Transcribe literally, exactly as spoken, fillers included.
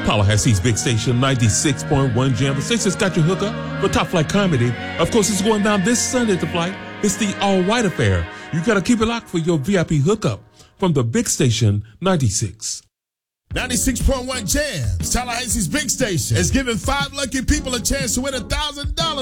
Tallahassee's Big Station ninety-six point one Jam. The station's got your hookup for Top Flight Comedy. Of course, it's going down this Sunday at the Flight. It's the All White Affair. You got to keep it locked for your V I P hookup from the Big Station ninety-six. ninety-six point one Jams, Tallahassee's Big Station, is giving five lucky people a chance to win one thousand dollars